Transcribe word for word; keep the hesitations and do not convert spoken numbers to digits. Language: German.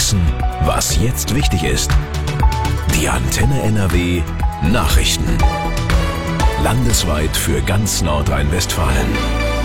wissen, was jetzt wichtig ist. Die Antenne N R W Nachrichten. Landesweit für ganz Nordrhein-Westfalen.